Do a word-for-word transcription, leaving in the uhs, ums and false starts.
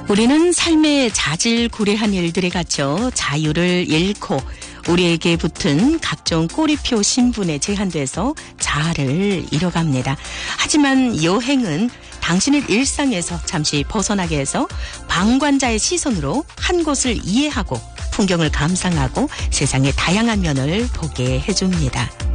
우리는 삶의 자질구레한 일들에 갇혀 자유를 잃고 우리에게 붙은 각종 꼬리표 신분에 제한돼서 자아를 잃어갑니다. 하지만 여행은 당신을 일상에서 잠시 벗어나게 해서 방관자의 시선으로 한 곳을 이해하고 풍경을 감상하고 세상의 다양한 면을 보게 해줍니다.